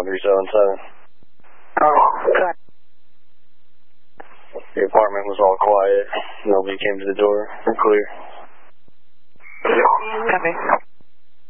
1377. Oh, okay. The apartment was all quiet. Nobody came to the door. We're clear. Copy.